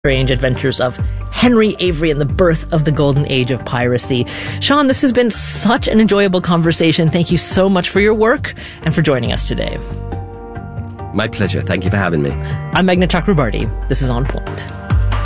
strange adventures of Henry Avery and the birth of the golden age of piracy. Sean, this has been such an enjoyable conversation. Thank you so much for your work and for joining us today. My pleasure. Thank you for having me. I'm Meghna Chakrabarty. This is On Point.